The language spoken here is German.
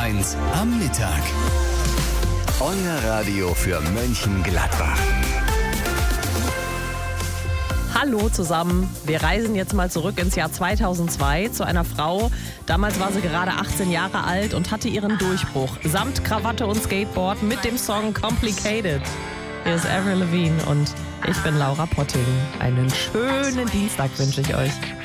1 am Mittag. Euer Radio für Mönchengladbach. Hallo zusammen, wir reisen jetzt mal zurück ins Jahr 2002 zu einer Frau. Damals war sie gerade 18 Jahre alt und hatte ihren Durchbruch samt Krawatte und Skateboard mit dem Song Complicated. Hier ist Avril Lavigne und ich bin Laura Potting. Einen schönen Dienstag wünsche ich euch.